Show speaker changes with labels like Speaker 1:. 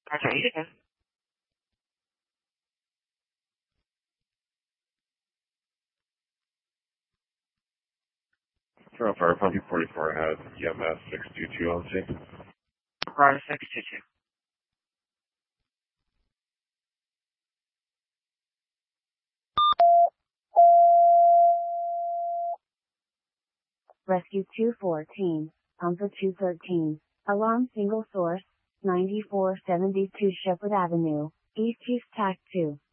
Speaker 1: Okay.
Speaker 2: Toronto Fire Department 44 has EMS 622 on scene.
Speaker 1: Roger 622.
Speaker 3: Rescue 214, Pumper 213, alarm single source, 9472 Shepherd Avenue, East Houston TAC 2.